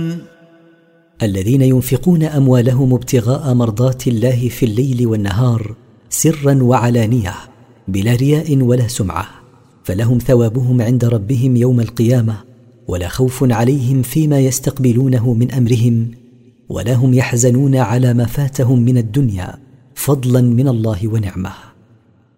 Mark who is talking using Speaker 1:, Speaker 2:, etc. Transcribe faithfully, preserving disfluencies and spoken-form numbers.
Speaker 1: الذين ينفقون أموالهم ابتغاء مرضات الله في الليل والنهار سرا وعلانية بلا رياء ولا سمعة، فلهم ثوابهم عند ربهم يوم القيامة، ولا خوف عليهم فيما يستقبلونه من أمرهم، ولا هم يحزنون على ما فاتهم من الدنيا فضلا من الله ونعمه.